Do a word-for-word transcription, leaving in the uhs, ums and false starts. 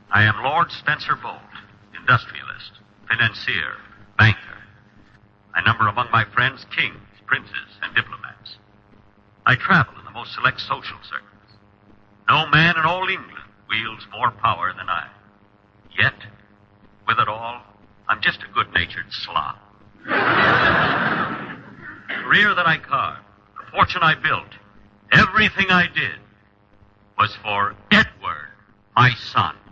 I am Lord Spencer Bolt, industrialist, financier, banker. I number among my friends kings, princes, and diplomats. I travel in the most select social circles. No man in all England wields more power than I. Yet, with it all, I'm just a good-natured slob. The career that I carved, the fortune I built, everything I did was for Edward, my son.